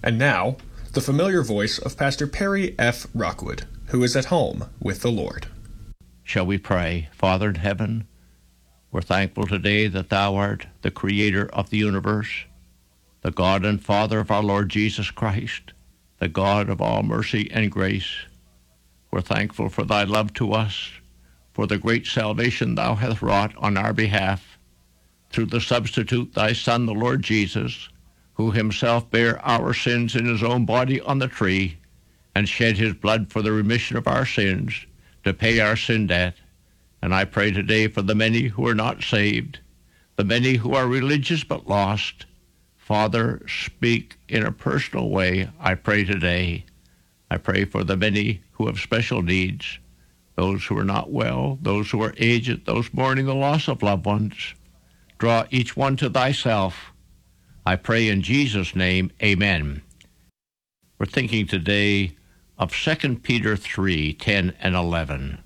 And now, the familiar voice of Pastor Perry F. Rockwood, who is at home with the Lord. Shall we pray? Father in heaven, we're thankful today that Thou art the Creator of the universe, the God and Father of our Lord Jesus Christ, the God of all mercy and grace. We're thankful for Thy love to us, for the great salvation Thou hast wrought on our behalf, through the substitute Thy Son, the Lord Jesus, who himself bare our sins in his own body on the tree, and shed his blood for the remission of our sins, to pay our sin debt. And I pray today for the many who are not saved, the many who are religious but lost. Father, speak in a personal way, I pray today. I pray for the many who have special needs, those who are not well, those who are aged, those mourning the loss of loved ones. Draw each one to Thyself. I pray in Jesus' name, amen. We're thinking today of 2 Peter 3, 10 and 11.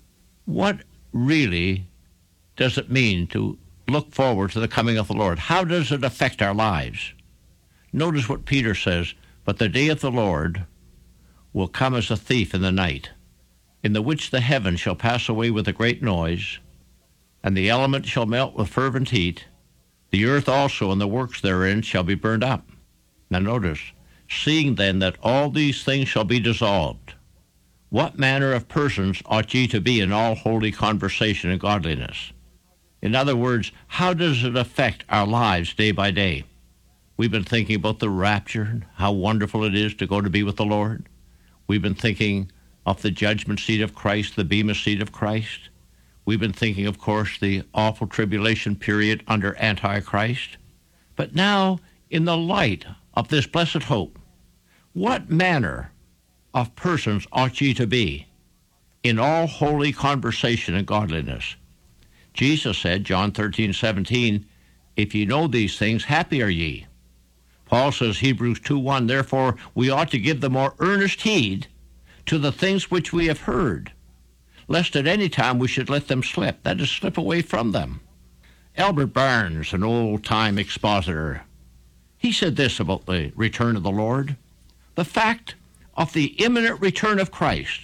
What really does it mean to look forward to the coming of the Lord? How does it affect our lives? Notice what Peter says, "But the day of the Lord will come as a thief in the night, in the which the heavens shall pass away with a great noise, and the elements shall melt with fervent heat. The earth also and the works therein shall be burned up." Now notice, "Seeing then that all these things shall be dissolved, what manner of persons ought ye to be in all holy conversation and godliness?" In other words, how does it affect our lives day by day? We've been thinking about the rapture and how wonderful it is to go to be with the Lord. We've been thinking of the judgment seat of Christ, the bema seat of Christ. We've been thinking, of course, the awful tribulation period under Antichrist. But now, in the light of this blessed hope, what manner of persons ought ye to be in all holy conversation and godliness? Jesus said, John 13:17, "If ye know these things, happy are ye." Paul says, Hebrews 2:1, "Therefore we ought to give the more earnest heed to the things which we have heard, lest at any time we should let them slip," that is, slip away from them. Albert Barnes, an old-time expositor, he said this about the return of the Lord: "The fact of the imminent return of Christ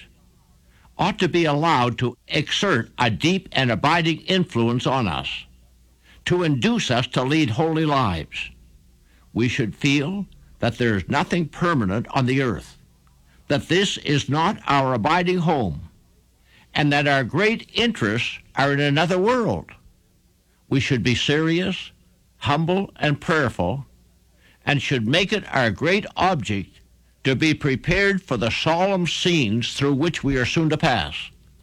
ought to be allowed to exert a deep and abiding influence on us, to induce us to lead holy lives. We should feel that there is nothing permanent on the earth, that this is not our abiding home, and that our great interests are in another world. We should be serious, humble, and prayerful, and should make it our great object to be prepared for the solemn scenes through which we are soon to pass.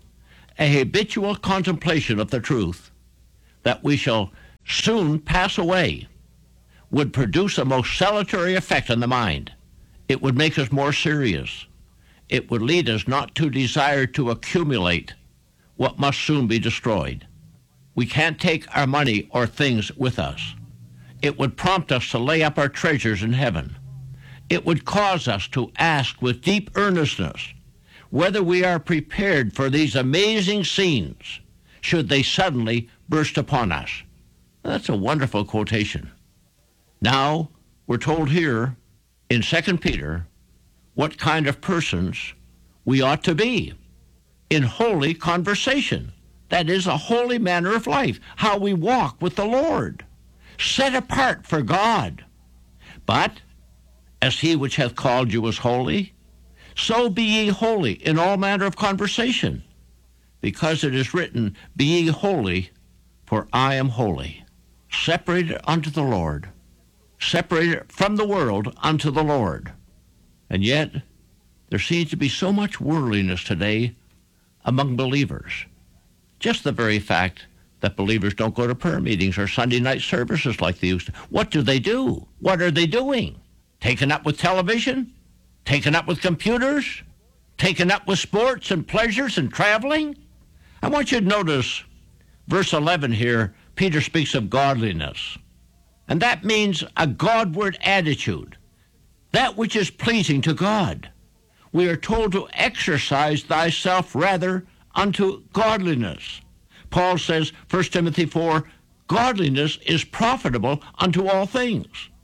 A habitual contemplation of the truth that we shall soon pass away would produce a most salutary effect on the mind. It would make us more serious. It would lead us not to desire to accumulate what must soon be destroyed. We can't take our money or things with us. It would prompt us to lay up our treasures in heaven. It would cause us to ask with deep earnestness whether we are prepared for these amazing scenes should they suddenly burst upon us. That's a wonderful quotation. Now, we're told here in 2 Peter what kind of persons we ought to be in holy conversation. That is, a holy manner of life, how we walk with the Lord, set apart for God. But as he which hath called you is holy, so be ye holy in all manner of conversation, because it is written, Be ye holy, for I am holy. Separated unto the Lord, separated from the world unto the Lord. And yet, there seems to be so much worldliness today among believers. Just the very fact that believers don't go to prayer meetings or Sunday night services like they used to. What do? What are they doing? Taken up with television? Taken up with computers? Taken up with sports and pleasures and traveling? I want you to notice verse 11 here. Peter speaks of godliness. And that means a Godward attitude, that which is pleasing to God. We are told to exercise thyself rather unto godliness. Paul says, 1 Timothy 4, godliness is profitable unto all things.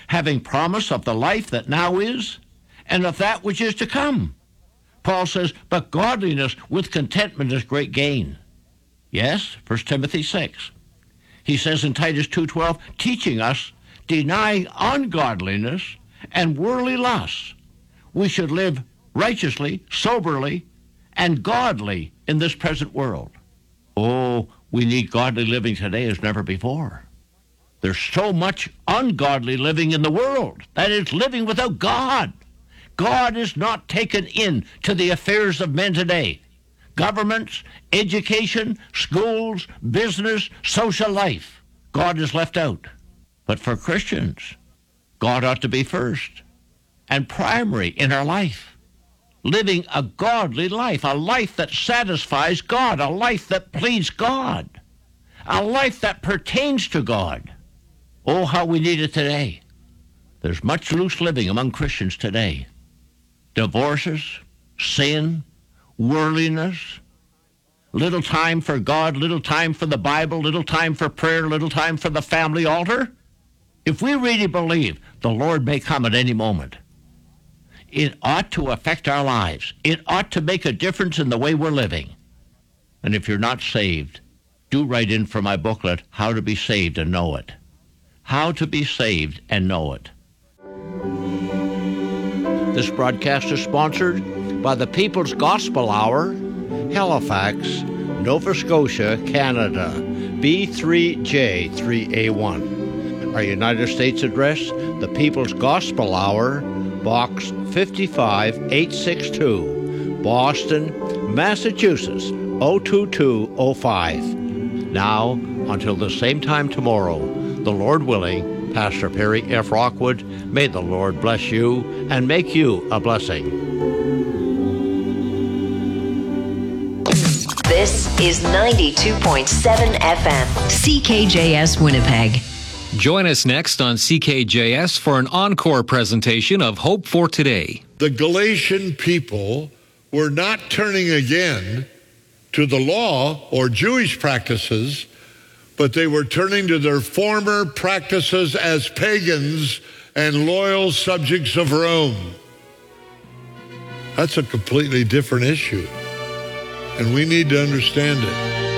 having promise of the life that now is and of that which is to come. Paul says, but godliness with contentment is great gain. Yes, 1 Timothy 6. He says in Titus 2:12, teaching us, denying ungodliness and worldly lusts, we should live righteously, soberly, and godly in this present world. Oh, we need godly living today as never before. There's so much ungodly living in the world. That is, living without God. God is not taken in to the affairs of men today. Governments, education, schools, business, social life. God is left out. But for Christians, God ought to be first and primary in our life. Living a godly life, a life that satisfies God, a life that pleases God, a life that pertains to God. Oh, how we need it today. There's much loose living among Christians today. Divorces, sin, worldliness, little time for God, little time for the Bible, little time for prayer, little time for the family altar. If we really believe the Lord may come at any moment, it ought to affect our lives. It ought to make a difference in the way we're living. And if you're not saved, do write in for my booklet, How to Be Saved and Know It. How to Be Saved and Know It. This broadcast is sponsored by the People's Gospel Hour, Halifax, Nova Scotia, Canada, B3J3A1. Our United States address, the People's Gospel Hour, Box 55862, Boston, Massachusetts, 02205. Now, until the same time tomorrow, the Lord willing, Pastor Perry F. Rockwood, may the Lord bless you and make you a blessing. This is 92.7 FM, CKJS Winnipeg. Join us next on CKJS for an encore presentation of Hope for Today. The Galatian people were not turning again to the law or Jewish practices, but they were turning to their former practices as pagans and loyal subjects of Rome. That's a completely different issue, and we need to understand it.